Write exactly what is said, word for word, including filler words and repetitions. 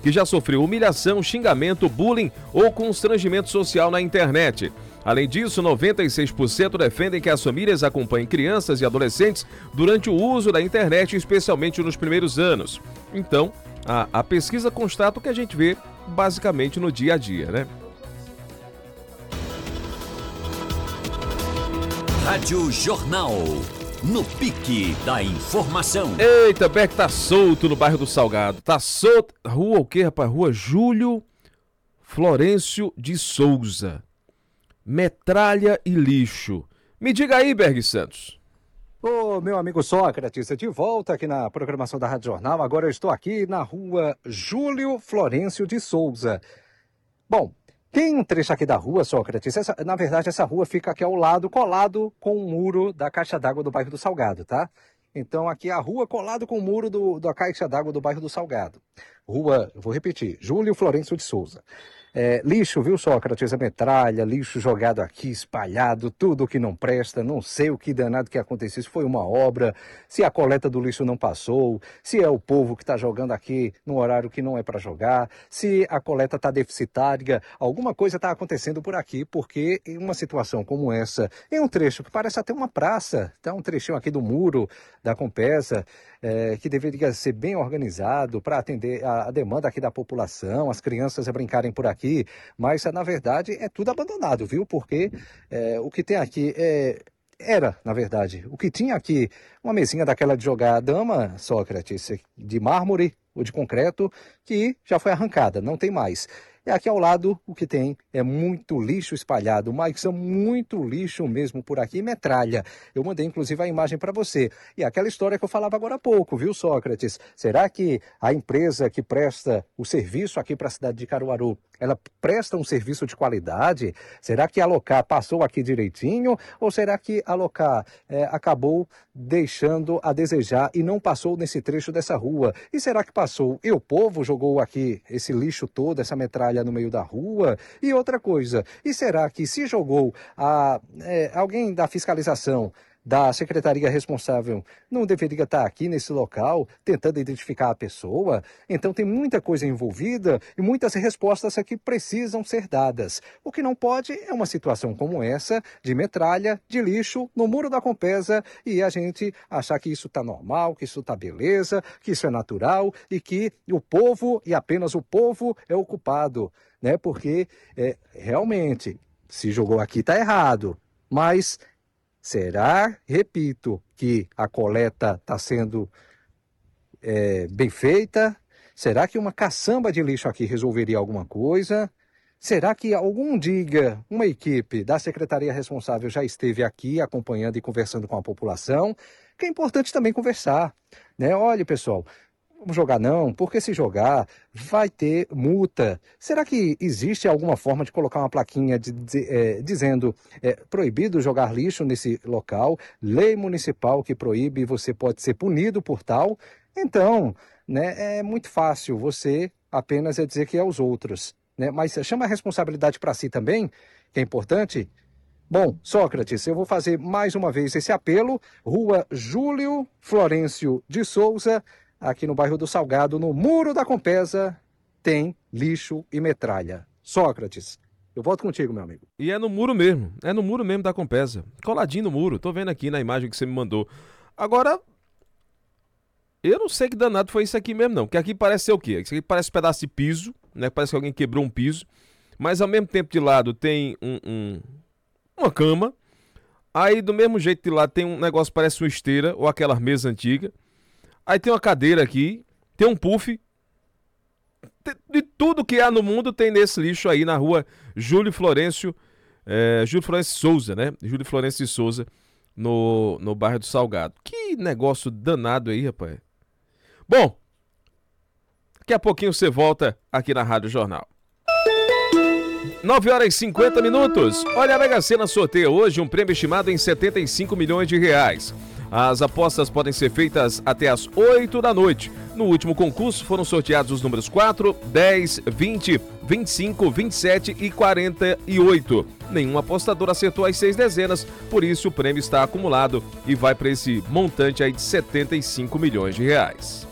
que já sofreu humilhação, xingamento, bullying ou constrangimento social na internet. Além disso, noventa e seis por cento defendem que as famílias acompanhem crianças e adolescentes durante o uso da internet, especialmente nos primeiros anos. Então, a, a pesquisa constata o que a gente vê basicamente no dia a dia, né? Rádio Jornal, no pique da informação. Eita, Beck tá solto no bairro do Salgado. Tá solto. Rua o quê, rapaz? Rua Júlio Florencio de Souza. Metralha e lixo. Me diga aí, Berg Santos. Ô, meu amigo Sócrates, de volta aqui na programação da Rádio Jornal. Agora eu estou aqui na rua Júlio Florencio de Souza. Bom, tem um trecho aqui da rua, Sócrates. Essa, na verdade, essa rua fica aqui ao lado, colado com o muro da caixa d'água do bairro do Salgado, tá? Então, aqui a rua colado com o muro do, da caixa d'água do bairro do Salgado. Rua, vou repetir, Júlio Florencio de Souza. É, lixo, viu, Sócrates? A metralha, lixo jogado aqui, espalhado, tudo que não presta, não sei o que danado que aconteceu, se foi uma obra, se a coleta do lixo não passou, se é o povo que está jogando aqui no horário que não é para jogar, se a coleta está deficitária, alguma coisa está acontecendo por aqui, porque em uma situação como essa, em um trecho que parece até uma praça, tá um trechinho aqui do muro da Compesa, é, que deveria ser bem organizado para atender a, a demanda aqui da população, as crianças a brincarem por aqui, Aqui, mas na verdade é tudo abandonado, viu? Porque é, o que tem aqui é, era, na verdade, o que tinha aqui, uma mesinha daquela de jogar dama, Sócrates, de mármore ou de concreto, que já foi arrancada, não tem mais. E aqui ao lado o que tem é muito lixo espalhado, mas é muito lixo mesmo por aqui, metralha. Eu mandei inclusive a imagem para você. E aquela história que eu falava agora há pouco, viu, Sócrates? Será que a empresa que presta o serviço aqui para a cidade de Caruaru, ela presta um serviço de qualidade? Será que a Alocar passou aqui direitinho? Ou será que a Alocar é, acabou deixando a desejar e não passou nesse trecho dessa rua? E será que passou e o povo jogou aqui esse lixo todo, essa metralha no meio da rua? E outra coisa, e será que se jogou a, é, alguém da fiscalização da secretaria responsável não deveria estar aqui nesse local tentando identificar a pessoa? Então tem muita coisa envolvida e muitas respostas aqui precisam ser dadas. O que não pode é uma situação como essa, de metralha, de lixo, no muro da Compesa, e a gente achar que isso está normal, que isso está beleza, que isso é natural e que o povo, e apenas o povo, é o culpado, né? Porque é, realmente, se jogou aqui está errado, mas será, repito, que a coleta está sendo é, bem feita? Será que uma caçamba de lixo aqui resolveria alguma coisa? Será que algum dia uma equipe da secretaria responsável já esteve aqui acompanhando e conversando com a população? Que é importante também conversar, né? Olha, pessoal, vamos jogar não, porque se jogar vai ter multa. Será que existe alguma forma de colocar uma plaquinha de, de, é, dizendo é, proibido jogar lixo nesse local, lei municipal que proíbe e você pode ser punido por tal? Então, né, é muito fácil você apenas é dizer que é aos outros, né? Mas chama a responsabilidade para si também, que é importante. Bom, Sócrates, eu vou fazer mais uma vez esse apelo. Rua Júlio Florencio de Souza, aqui no bairro do Salgado, no muro da Compesa, tem lixo e metralha. Sócrates, eu volto contigo, meu amigo. E é no muro mesmo, é no muro mesmo da Compesa, coladinho no muro, tô vendo aqui na imagem que você me mandou. Agora, eu não sei que danado foi isso aqui mesmo não, porque aqui parece ser o quê? Isso aqui parece um pedaço de piso, né? Parece que alguém quebrou um piso, mas ao mesmo tempo de lado tem um, um, uma cama, aí do mesmo jeito de lado tem um negócio que parece uma esteira, ou aquela mesa antiga. Aí tem uma cadeira aqui, tem um puff, de tudo que há no mundo tem nesse lixo aí na rua Júlio Florencio, é, Júlio Florencio Souza, né? Júlio Florencio de Souza, no, no bairro do Salgado. Que negócio danado aí, rapaz. Bom, daqui a pouquinho você volta aqui na Rádio Jornal. nove horas e cinquenta minutos. Olha, a Mega Sena sorteia hoje um prêmio estimado em setenta e cinco milhões de reais. As apostas podem ser feitas até às oito da noite. No último concurso foram sorteados os números quatro, dez, vinte, vinte e cinco, vinte e sete e quarenta e oito. Nenhum apostador acertou as seis dezenas, por isso o prêmio está acumulado e vai para esse montante aí de setenta e cinco milhões de reais.